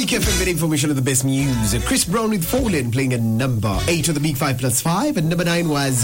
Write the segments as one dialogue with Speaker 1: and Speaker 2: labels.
Speaker 1: KFM with information of the best music. Chris Brown with Fallen playing at number 8 on the Big 5+5, and number 9 was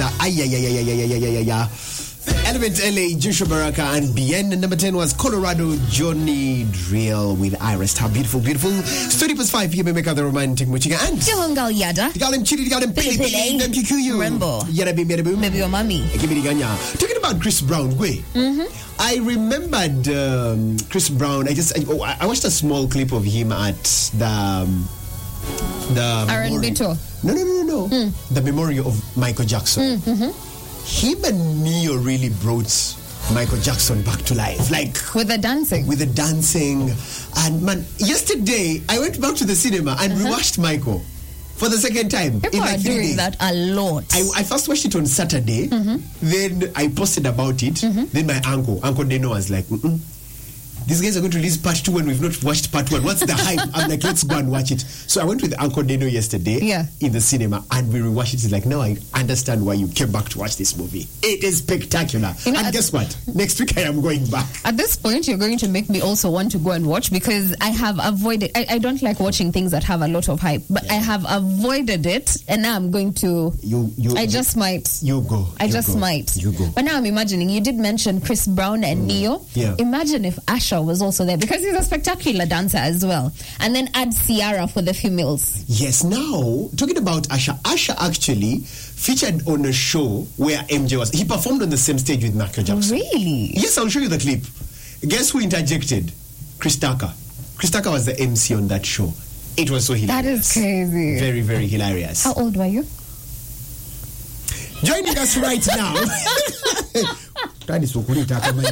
Speaker 1: Element LA, Joshua Baraka and Bien. And number 10 was Colorado, Johnny Drill with Iris. How beautiful, beautiful. 30+5 PM make out the romantic muchiga and
Speaker 2: Chilungal Yada.
Speaker 1: You got him chitty, you got him pili, them kikuyu.
Speaker 2: Remember.
Speaker 1: Yada be maybe
Speaker 2: Maybe your mommy.
Speaker 1: Give me the ganya. Talking about Chris Brown, way. I remembered Chris Brown. I watched a small clip of him at the
Speaker 2: R&B tour.
Speaker 1: No. The memorial of Michael Jackson. Him and Neo really brought Michael Jackson back to life, like
Speaker 2: with the dancing.
Speaker 1: And man, yesterday I went back to the cinema and rewatched Michael for the second time.
Speaker 2: People are doing that a lot.
Speaker 1: I first watched it on Saturday, then I posted about it. Then my Uncle Deno was like, these guys are going to release part 2 and we've not watched part 1. What's the hype? I'm like, let's go and watch it. So I went with Uncle Deno yesterday in the cinema and we rewatched it. It's like, now I understand why you came back to watch this movie. It is spectacular. And guess what? Next week I am going back. At
Speaker 2: this point, you're going to make me also want to go and watch, because I have avoided, I don't like watching things that have a lot of hype, but I have avoided it, and now I'm going to, I just might. You go. But now I'm imagining, you did mention Chris Brown and Neo.
Speaker 1: Yeah.
Speaker 2: Imagine if Asha was also there, because he's a spectacular dancer as well, and then add Ciara for the females.
Speaker 1: Yes. Now talking about Asha actually featured on a show where MJ was. He performed on the same stage with Michael Jackson.
Speaker 2: Really?
Speaker 1: Yes, I'll show you the clip. Guess who interjected? Chris Tucker. Chris Tucker was the MC on that show. It was so hilarious.
Speaker 2: That is crazy.
Speaker 1: Very, very hilarious.
Speaker 2: How old were you?
Speaker 1: Joining us right now. But anyway,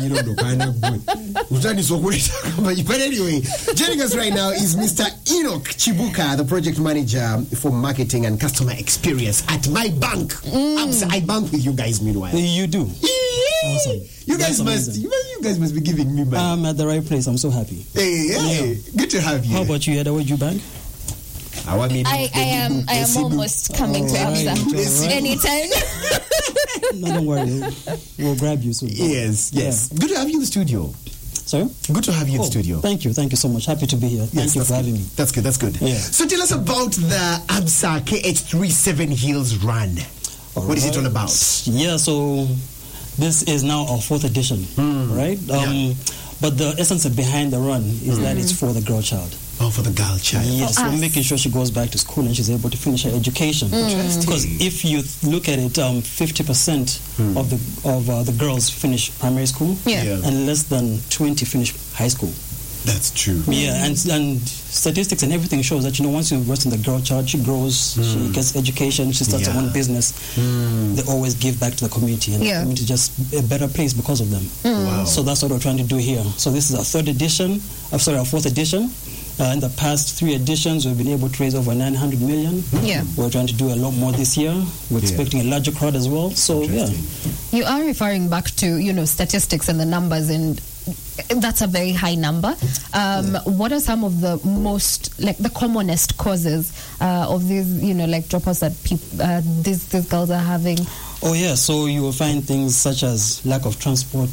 Speaker 1: joining us right now is Mr. Enoch Chibuka, the project manager for marketing and customer experience at my bank. I bank with you guys meanwhile.
Speaker 3: You do. Awesome.
Speaker 1: You guys must be giving me money.
Speaker 3: I'm at the right place. I'm so happy.
Speaker 1: Hey. Good to have you.
Speaker 3: How about you, Ada? Where you bank?
Speaker 2: I am almost coming to Absa anytime.
Speaker 3: No, don't worry. We'll grab you soon.
Speaker 1: Yes. Yeah. Good to have you in the studio.
Speaker 3: Sorry?
Speaker 1: Good to have you in the studio.
Speaker 3: Thank you so much. Happy to be here. Thank you for having me.
Speaker 1: That's good. Yeah. So tell us about the Absa KH37 Hills Run. What is it all about?
Speaker 3: Yeah, so this is now our 4th edition, right? But the essence behind the run is that it's for the girl child.
Speaker 1: Oh, for the girl child.
Speaker 3: Yes, we're making sure she goes back to school and she's able to finish her education. Because if you look at it, 50% of the girls finish primary school, and less than 20 finish high school.
Speaker 1: That's true.
Speaker 3: Yeah, and statistics and everything shows that, once you invest in the girl child, she grows, she gets education, she starts her own business. They always give back to the community, and the community is just a better place because of them.
Speaker 1: Wow.
Speaker 3: So that's what we're trying to do here. So this is our 4th edition. In the past 3 editions, we've been able to raise over 900 million. We're trying to do a lot more this year. We're expecting a larger crowd as well. So,
Speaker 2: You are referring back to, statistics and the numbers, and that's a very high number. What are some of the most, the commonest causes of these, dropouts that these girls are having?
Speaker 3: Oh, yeah. So you will find things such as lack of transport,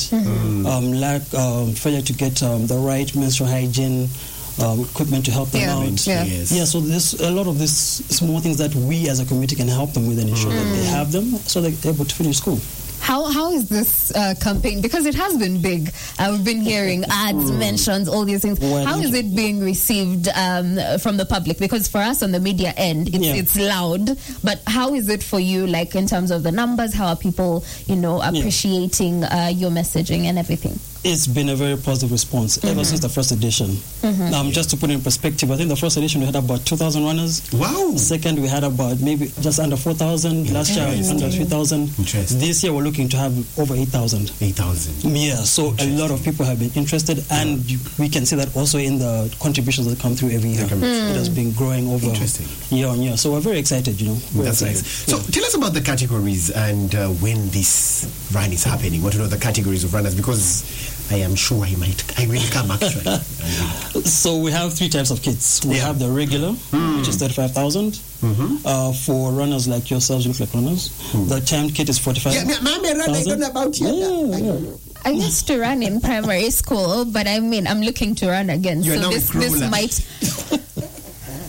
Speaker 3: failure to get the right menstrual hygiene, equipment to help them out. So there's a lot of these small things that we as a community can help them with and ensure that they have them so they're able to finish school.
Speaker 2: How is this campaign? Because it has been big. I've been hearing ads, mentions, all these things. How is it being received from the public? Because for us on the media end, it's loud. But how is it for you, in terms of the numbers? How are people, appreciating your messaging and everything?
Speaker 3: It's been a very positive response ever since the 1st edition. Just to put it in perspective, I think the 1st edition we had about 2,000 runners.
Speaker 1: Wow.
Speaker 3: Second, we had about maybe just under 4,000. Last year, under 3,000. This year, we're looking to have over 8,000.
Speaker 1: 8,000.
Speaker 3: Yeah, so a lot of people have been interested, and we can see that also in the contributions that come through every year. It has been growing over year on year. So we're very excited,
Speaker 1: That's nice. So tell us about the categories and when this run is happening. What are the categories of runners? Because I am sure I will come actually.
Speaker 3: So we have 3 types of kits. We have the regular, which is 35,000. For runners like yourselves, you look like runners. The timed kit is 45,000.
Speaker 1: I don't know about you.
Speaker 2: I used to run in primary school, but I'm looking to run again.
Speaker 1: You're
Speaker 2: so
Speaker 1: now
Speaker 2: this might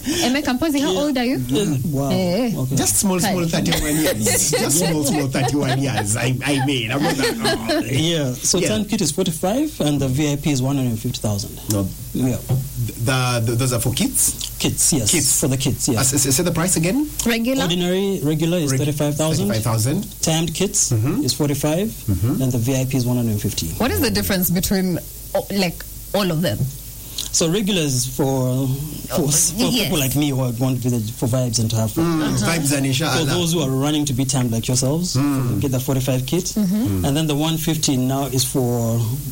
Speaker 2: Emeka Mpozi, how old are you?
Speaker 3: Wow. Okay.
Speaker 1: Just small 31 years. Just small 31 years. I mean, I'm not that.
Speaker 3: Yeah. So turn kit is 45 and the VIP is 150,000.
Speaker 1: No.
Speaker 3: Yeah.
Speaker 1: Those are for kids?
Speaker 3: Kids, yes. Kids. For the kids, yes.
Speaker 1: Say the price again?
Speaker 3: Regular is 35,000.
Speaker 1: 35,000.
Speaker 3: Timed kits is 45 and the VIP is 150.
Speaker 2: What is the difference between all of them?
Speaker 3: So regular is for people like me who want for vibes and to have fun.
Speaker 1: Vibes and inshallah.
Speaker 3: For those who are running to be timed like yourselves, get the 45 kit. And then the 150 now is for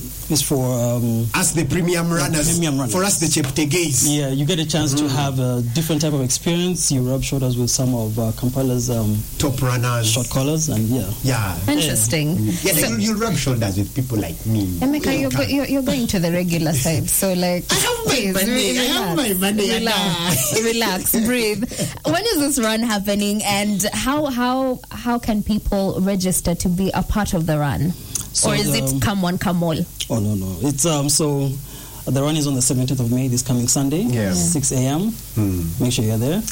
Speaker 1: us, the premium runners. For us, the cheptegeis.
Speaker 3: Yeah, you get a chance to have a different type of experience. You rub shoulders with some of Kampala's
Speaker 1: top runners,
Speaker 3: short callers, and
Speaker 2: interesting.
Speaker 1: Yeah, so, you rub shoulders with people like me.
Speaker 2: Emeka, you're going to the regular side, so like.
Speaker 1: I have my money.
Speaker 2: Relax, breathe. When is this run happening, and how can people register to be a part of the run? Or is it come one, come all?
Speaker 3: Oh no. It's so the run is on the 17th of May, this coming Sunday, 6 a.m. Make sure you're there.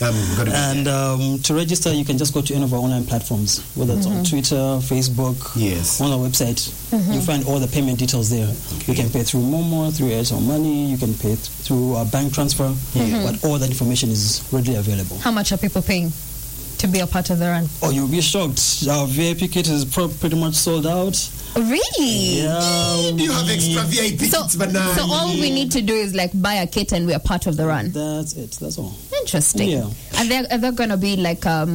Speaker 3: And to register, you can just go to any of our online platforms, whether it's on Twitter, Facebook, on our website. You find all the payment details there. Okay. You can pay through Momo, through Airtel Money, you can pay through a bank transfer, but all that information is readily available.
Speaker 2: How much are people paying to be a part of the run?
Speaker 3: Oh, you'll be shocked. Our VIP kit is pretty much sold out.
Speaker 2: Really?
Speaker 3: Yeah.
Speaker 1: Do you have extra VIP kits?
Speaker 2: So all we need to do is buy a kit and we are part of the run.
Speaker 3: That's it. That's all.
Speaker 2: Interesting.
Speaker 3: Yeah.
Speaker 2: Are there going to be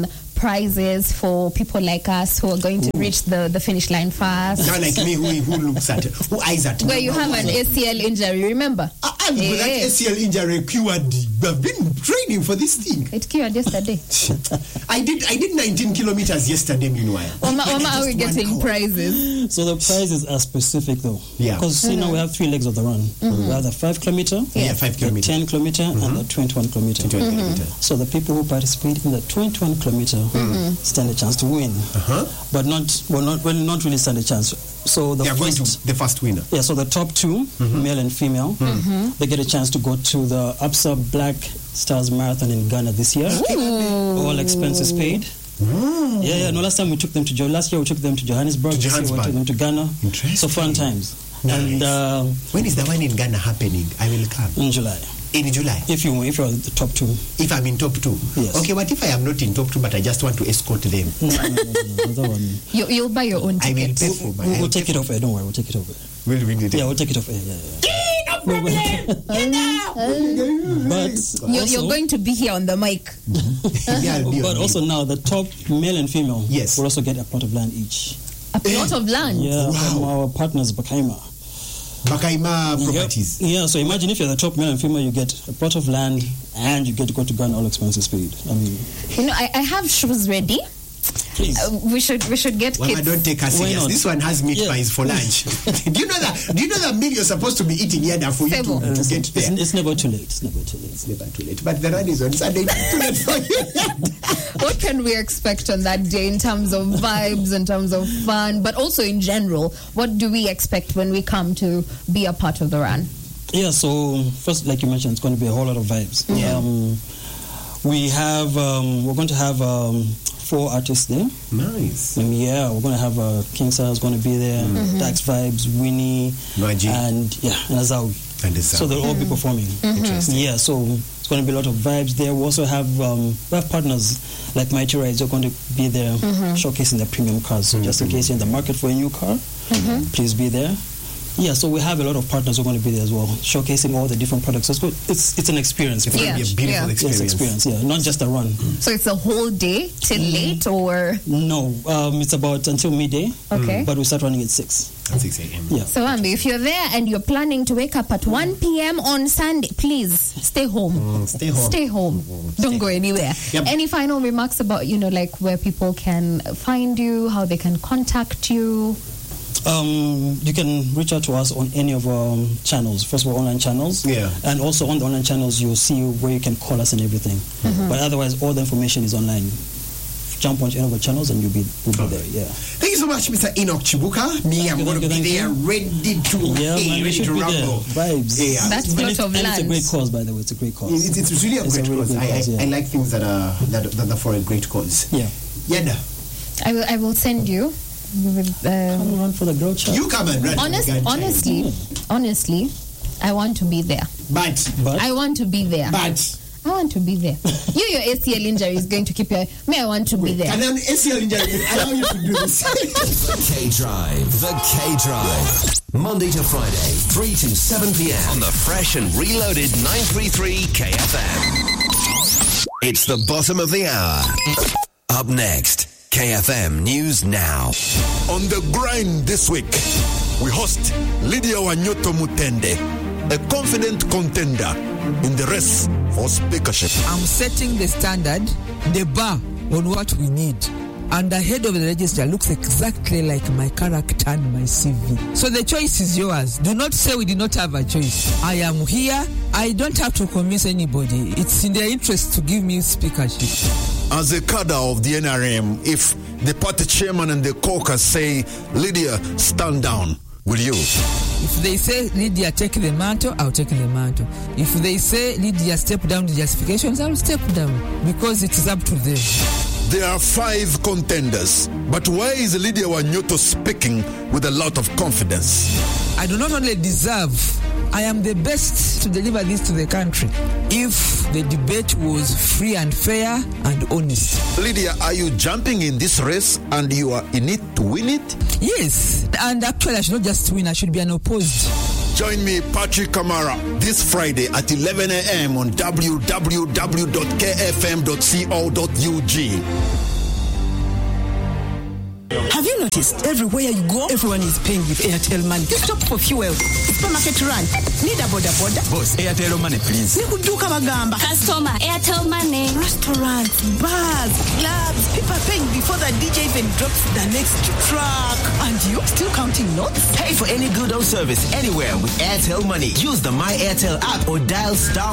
Speaker 2: prizes for people like us who are going to reach the finish line fast?
Speaker 1: Not like me who eyes at
Speaker 2: where you have an ACL injury, remember?
Speaker 1: I've got that ACL injury cured. I've been training for this thing.
Speaker 2: It cured yesterday.
Speaker 1: I did 19 kilometers yesterday, meanwhile.
Speaker 2: Mama, are we getting prizes?
Speaker 3: So the prizes are specific though.
Speaker 1: Yeah.
Speaker 3: Because now we have 3 legs of the run. We have the 5 kilometer,
Speaker 1: 5 kilometer,
Speaker 3: 10 kilometer, and the 21 kilometer. So the people who participate in the 21 kilometer stand a chance to win, but not really stand a chance. So they are going to
Speaker 1: the first winner.
Speaker 3: Yeah. So the top 2, male and female, they get a chance to go to the Absa Black Stars Marathon in Ghana this year. All expenses paid. Yeah. No, last year we took them to Johannesburg. This year we took them to Ghana. So fun times.
Speaker 1: Nice.
Speaker 3: And
Speaker 1: when is the one in Ghana happening? I will come
Speaker 3: in July.
Speaker 1: In July?
Speaker 3: If you're the top 2.
Speaker 1: If I'm in top 2?
Speaker 3: Yes.
Speaker 1: Okay, what if I am not in top 2 but I just want to escort them?
Speaker 3: No.
Speaker 2: You'll buy your own ticket.
Speaker 1: I will pay for my...
Speaker 3: We'll take it off air, don't worry, we'll take it off air.
Speaker 1: We'll bring it.
Speaker 3: Yeah, we'll take it off air.
Speaker 1: No problem.
Speaker 3: But
Speaker 2: you're going to be here on the mic.
Speaker 3: But also now the top male and female will also get a plot of land each.
Speaker 2: A plot of land?
Speaker 3: Yeah, from our partners Bakaima
Speaker 1: properties.
Speaker 3: Yeah, so imagine if you're the top male and female, you get a plot of land and you get to go to Ghana, all expenses paid. I mean,
Speaker 2: I have shoes ready.
Speaker 3: Please.
Speaker 2: We should get kids.
Speaker 1: Don't take us serious. This one has meat pies for lunch. Do you know that meal you're supposed to be eating here for you to get there?
Speaker 3: It's never too late.
Speaker 1: It's never too late. But the run is on Sunday. Too late for you.
Speaker 2: What can we expect on that day in terms of vibes, in terms of fun, but also in general? What do we expect when we come to be a part of the run?
Speaker 3: Yeah, so first, like you mentioned, it's going to be a whole lot of vibes.
Speaker 1: Yeah.
Speaker 3: We're going to have 4 artists there.
Speaker 1: Nice.
Speaker 3: Yeah, we're going to have King Sar is going to be there, Dax Vibes, Winnie,
Speaker 1: Magic,
Speaker 3: and Azawi.
Speaker 1: So
Speaker 3: they'll all be performing.
Speaker 1: Interesting.
Speaker 3: Yeah, so it's going to be a lot of vibes there. We also have partners like Mighty Rides. They're going to be there showcasing their premium cars. So just in case you're in the market for a new car, please be there. Yeah, so we have a lot of partners who are going to be there as well, showcasing all the different products. So it's an experience.
Speaker 1: It's going to be a beautiful experience.
Speaker 3: Yeah, not just a run.
Speaker 2: So it's a whole day till late, or?
Speaker 3: No, it's about until midday.
Speaker 2: Okay.
Speaker 3: But we start running at 6.
Speaker 1: At 6 a.m.
Speaker 3: Yeah.
Speaker 2: So, Ambi, if you're there and you're planning to wake up at 1 p.m. on Sunday, please stay home. Stay home. Don't go anywhere.
Speaker 1: Yep.
Speaker 2: Any final remarks about, where people can find you, how they can contact you?
Speaker 3: You can reach out to us on any of our channels. First of all, online channels.
Speaker 1: Yeah.
Speaker 3: And also on the online channels, you'll see where you can call us and everything. But otherwise, all the information is online. jump on any of the channels and we'll be there. Yeah.
Speaker 1: Thank you so much, Mr. Enoch Chibuka. Me, I'm going to be there, ready to rumble.
Speaker 3: Vibes.
Speaker 2: Yeah. That's a lot of land.
Speaker 3: It's a great cause, by the way. It's a great cause.
Speaker 1: It's really a great cause. I like things that are for a great cause.
Speaker 3: Yeah.
Speaker 1: Yada.
Speaker 2: I will send you.
Speaker 3: Come run for the girl child.
Speaker 1: You come and run.
Speaker 2: Honestly, I want to be there.
Speaker 1: But
Speaker 2: I want to be there. I want to be there. Your ACL injury is going to keep you. I want to be there.
Speaker 1: And an ACL injury allow you to do this.
Speaker 4: The K Drive. Monday to Friday, 3 to 7 p.m. on the fresh and reloaded 933 KFM. It's the bottom of the hour. Up next, KFM News Now.
Speaker 5: On the grind this week, we host Lydia Wanyoto Mutende, a confident contender in the race for speakership.
Speaker 6: I'm setting the standard, the bar on what we need. And the head of the register looks exactly like my character and my CV. So the choice is yours. Do not say we did not have a choice. I am here. I don't have to convince anybody. It's in their interest to give me speakership.
Speaker 5: As a cadre of the NRM, if the party chairman and the caucus say, Lydia, stand down, will you?
Speaker 6: If they say, Lydia, take the mantle, I'll take the mantle. If they say, Lydia, step down the justifications, I'll step down. Because it is up to them.
Speaker 5: There are 5 contenders, but why is Lydia Wanyoto speaking with a lot of confidence?
Speaker 6: I do not only deserve, I am the best to deliver this to the country. If the debate was free and fair and honest.
Speaker 5: Lydia, are you jumping in this race and you are in it to win it?
Speaker 6: Yes, and actually I should not just win, I should be unopposed.
Speaker 5: Join me, Patrick Kamara, this Friday at 11 a.m. on www.kfm.co.ug.
Speaker 7: Have you noticed everywhere you go, everyone is paying with Airtel Money? You stop for fuel, supermarket run, need a border.
Speaker 8: Boss, Airtel Money, please.
Speaker 9: Customer, Airtel Money.
Speaker 7: Restaurants, bars, clubs, people are paying before the DJ even drops the next track. And you still counting notes?
Speaker 8: Pay for any good or service anywhere with Airtel Money. Use the My Airtel app or dial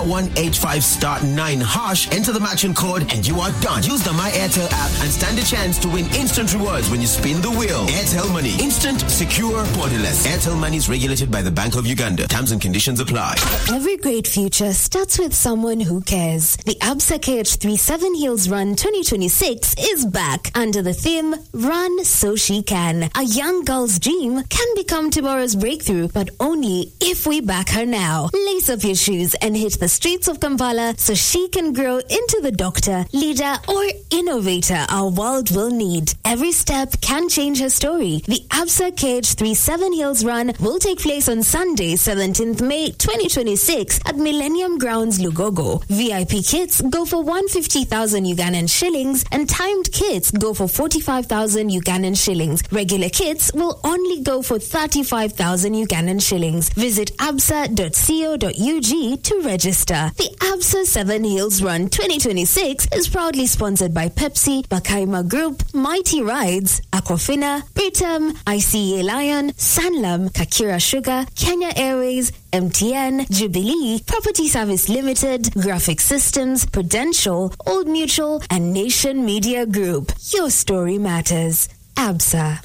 Speaker 8: *185*9#, enter the matching code, and you are done. Use the My Airtel app and stand a chance to win instant rewards when you spin the wheel. Airtel Money. Instant, secure, borderless. Airtel Money is regulated by the Bank of Uganda. Terms and conditions apply.
Speaker 10: Every great future starts with someone who cares. The Absa KH3 7 Hills Run 2026 is back under the theme Run So She Can. A young girl's dream can become tomorrow's breakthrough, but only if we back her now. Lace up your shoes and hit the streets of Kampala so she can grow into the doctor, leader, or innovator our world will need. Every step can change her story. The Absa KH3 7 Hills Run will take place on Sunday, 17th May 2026 at Millennium Grounds, Lugogo. VIP kits go for 150,000 Ugandan shillings and timed kits go for 45,000 Ugandan shillings. Regular kits will only go for 35,000 Ugandan shillings. Visit absa.co.ug to register. The Absa 7 Hills Run 2026 is proudly sponsored by Pepsi, Bakaima Group, Mighty Rides, Aquafina, Britam, ICA Lion, Sanlam, Kakira Sugar, Kenya Airways, MTN, Jubilee, Property Service Limited, Graphic Systems, Prudential, Old Mutual, and Nation Media Group. Your story matters. ABSA.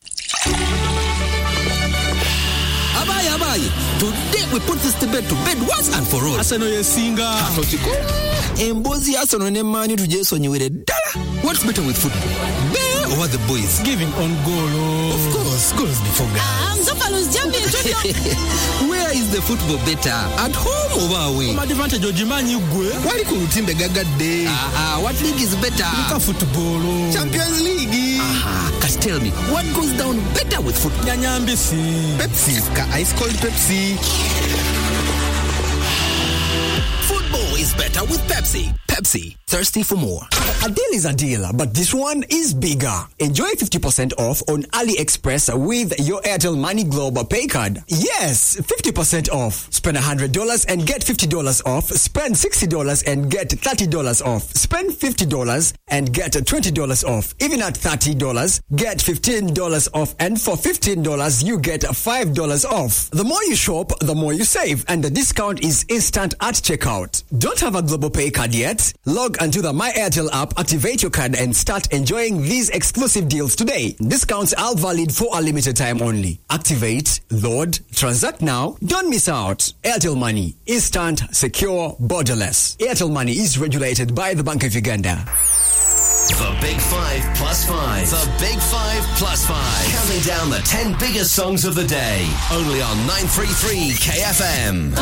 Speaker 8: Abaye. Today we put this debate to bed once and for all.
Speaker 11: Asano yesinga.
Speaker 8: Embozi Asano ne mani tujesonyiwere dala. What's better with football? Over the boys.
Speaker 11: Giving on goal.
Speaker 8: Of course, goals before guys. Where is the football better? At home or away?
Speaker 11: What advantage Ojimanyi gwe?
Speaker 8: Wali ku timbe gagade. What league is better?
Speaker 11: Football.
Speaker 8: Champions League. Cause tell me, what goes down better with football?
Speaker 11: Nyanyambisi.
Speaker 8: Pepsi. Ice cold Pepsi. Football is better with Pepsi. Pepsi, thirsty for more.
Speaker 12: A deal is a deal, but this one is bigger. Enjoy 50% off on AliExpress with your Airtel Money Global Pay Card. Yes, 50% off. Spend $100 and get $50 off. Spend $60 and get $30 off. Spend $50 and get $20 off. Even at $30, get $15 off. And for $15, you get $5 off. The more you shop, the more you save. And the discount is instant at checkout. Don't have a Global Pay card yet? Log onto the My Airtel app, activate your card and start enjoying these exclusive deals today. Discounts are valid for a limited time only. Activate, load, transact now. Don't miss out. Airtel Money. Instant, secure, borderless. Airtel Money is regulated by the Bank of Uganda.
Speaker 4: The Big 5 plus 5. The Big 5 plus 5. Counting down the 10 biggest songs of the day. Only on 933 KFM.